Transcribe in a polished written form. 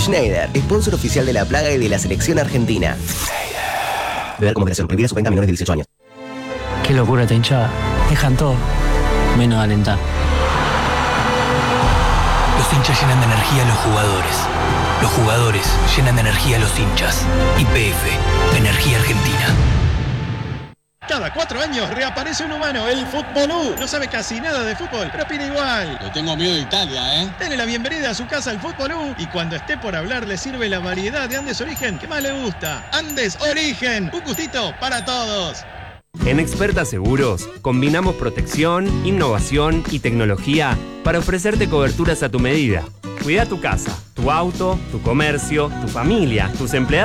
Schneider, sponsor oficial de La Plaga y de la selección argentina. Beber como creación, prohibida su venta a menores de 18 años. Qué locura esta hinchada. Dejan todo, menos alentar. Los hinchas llenan de energía a los jugadores. Los jugadores llenan de energía a los hinchas. YPF, Energía Argentina. Cada 4 años reaparece un humano, el Futbolú. No sabe casi nada de fútbol, pero opina igual. Le tengo miedo de Italia, ¿eh? Dele la bienvenida a su casa al Futbolú y cuando esté por hablar le sirve la variedad de Andes Origen que más le gusta. Andes Origen, un gustito para todos. En Experta Seguros combinamos protección, innovación y tecnología para ofrecerte coberturas a tu medida. Cuida tu casa, tu auto, tu comercio, tu familia, tus empleados